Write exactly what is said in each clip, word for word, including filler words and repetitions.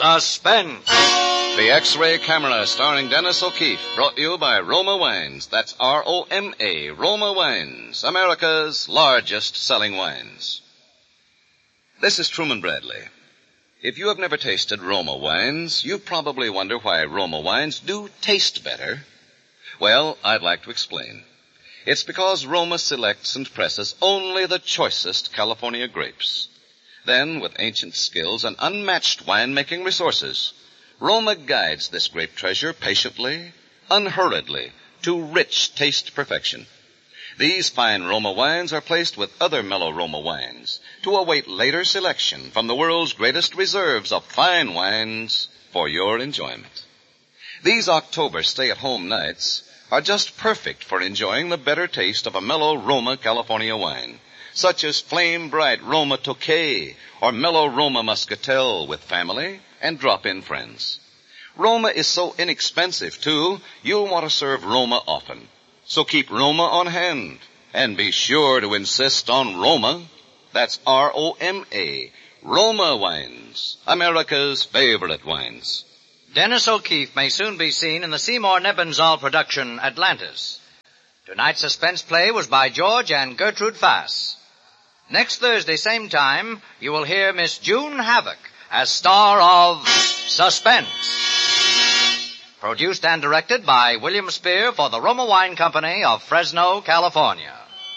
Suspense. The X-Ray Camera, starring Dennis O'Keefe, brought to you by Roma Wines. That's R O M A, Roma Wines, America's largest selling wines. This is Truman Bradley. If you have never tasted Roma wines, you probably wonder why Roma wines do taste better. Well, I'd like to explain. It's because Roma selects and presses only the choicest California grapes. Then, with ancient skills and unmatched wine-making resources, Roma guides this grape treasure patiently, unhurriedly, to rich taste perfection. These fine Roma wines are placed with other mellow Roma wines to await later selection from the world's greatest reserves of fine wines for your enjoyment. These October stay-at-home nights are just perfect for enjoying the better taste of a mellow Roma California wine, such as flame-bright Roma Tokay or mellow Roma Muscatel with family and drop-in friends. Roma is so inexpensive, too, you'll want to serve Roma often. So keep Roma on hand, and be sure to insist on Roma. That's R O M A, Roma Wines, America's favorite wines. Dennis O'Keefe may soon be seen in the Seymour Nebenzahl production, Atlantis. Tonight's suspense play was by George and Gertrude Fass. Next Thursday, same time, you will hear Miss June Havoc as star of Suspense. Produced and directed by William Spear for the Roma Wine Company of Fresno, California.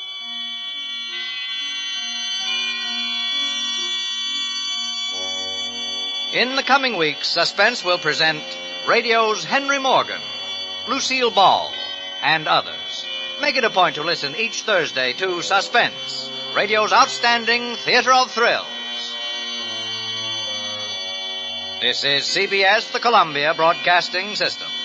In the coming weeks, Suspense will present radio's Henry Morgan, Lucille Ball, and others. Make it a point to listen each Thursday to Suspense, radio's outstanding theater of thrills. This is C B S, the Columbia Broadcasting System.